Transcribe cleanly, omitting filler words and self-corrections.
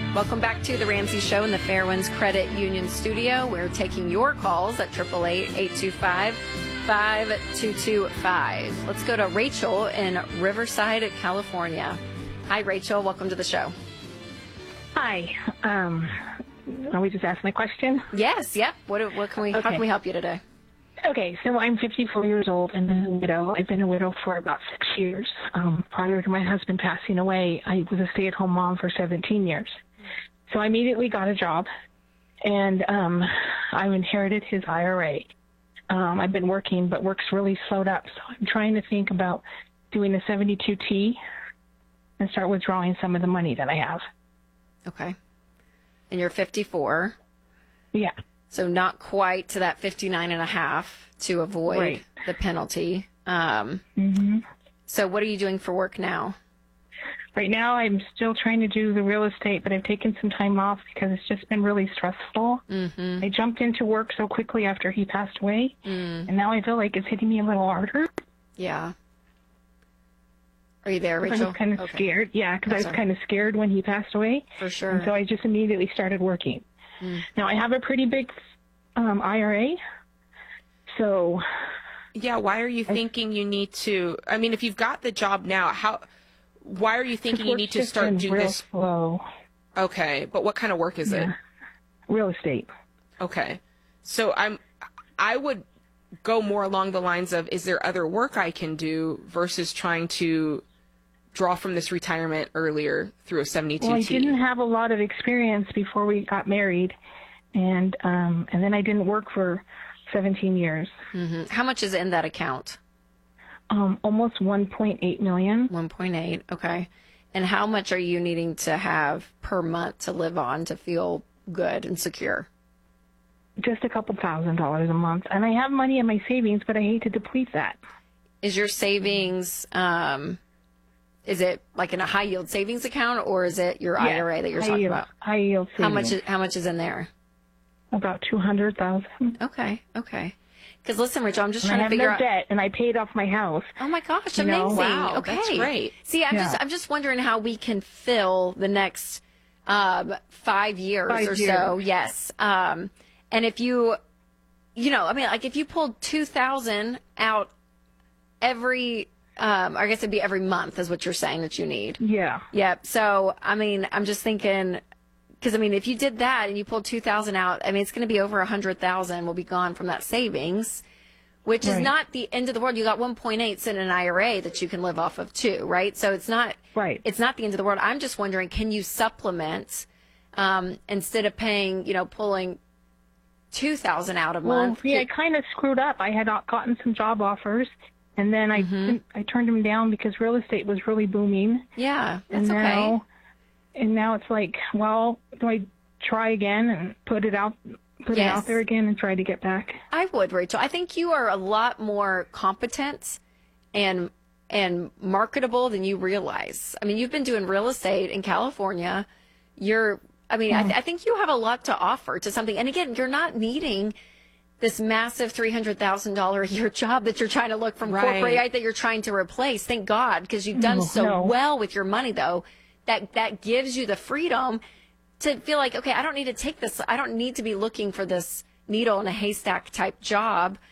Welcome back to The Ramsey Show in the Fairwinds Credit Union studio. We're taking your calls at 888-825-5225. Let's go to Rachel in Riverside, California. Hi, Rachel. Welcome to the show. Hi. Are we just asking my question? Yes. Yep. What can we? Okay. How can we help you today? Okay, so I'm 54 years old and a widow. I've been a widow for about 6 years. Prior to my husband passing away, I was a stay-at-home mom for 17 years. So I immediately got a job, and I inherited his IRA. I've been working, but work's really slowed up. So I'm trying to think about doing a 72T and start withdrawing some of the money that I have. Okay. And you're 54. Yeah. So not quite to that 59 and a half to avoid the penalty. So what are you doing for work now? Right now, I'm still trying to do the real estate, but I've taken some time off because it's just been really stressful. I jumped into work so quickly after he passed away, and now I feel like it's hitting me a little harder. Yeah. Are you there, Rachel? I was kind of scared. Yeah, because I was kind of scared when he passed away. For sure. And so I just immediately started working. Now, I have a pretty big IRA, so... Yeah, why are you thinking you need to... I mean, if you've got the job now, why are you thinking you need to start doing this? Slow. Okay, but what kind of work is it? Real estate. Okay. So I would go more along the lines of, is there other work I can do versus trying to draw from this retirement earlier through a 72T? Well, I didn't have a lot of experience before we got married, and then I didn't work for 17 years. How much is in that account? Almost 1.8 million. 1.8, okay. And how much are you needing to have per month to live on to feel good and secure? Just a couple $1,000s a month. And I have money in my savings, but I hate to deplete that. Is your savings, is it like in a high yield savings account, or is it your IRA that you're talking about? High yield savings. How much is in there? About 200,000. Okay. Because listen, Rachel, I'm just trying to figure out. I have no debt, and I paid off my house. Oh my gosh, amazing! Wow, okay, that's great. See, I'm just wondering how we can fill the next 5 years or so. Yes, and if you like if you pulled 2,000 out every, I guess it'd be every month, is what you're saying that you need. Yeah. Yep. So I mean, I'm just thinking. Because, I mean, if you did that and you pulled 2,000 out, I mean, it's going to be over 100,000 will be gone from that savings, which is not the end of the world. You got 1.8 sitting in an IRA that you can live off of too, right? So it's not It's not the end of the world. I'm just wondering, can you supplement instead of paying, pulling 2,000 out a month? Well, I kind of screwed up. I had gotten some job offers, and then I turned them down because real estate was really booming. Yeah, that's okay. And now it's like, well, do I try again and put it out there again and try to get back? I would, Rachel. I think you are a lot more competent and marketable than you realize. I mean, you've been doing real estate in California. I think you have a lot to offer to something. And again, you're not needing this massive $300,000 a year job that you're trying to look from corporate, right, that you're trying to replace. Thank God, because you've done well with your money, though. That gives you the freedom to feel like, okay, I don't need to take this. I don't need to be looking for this needle in a haystack type job.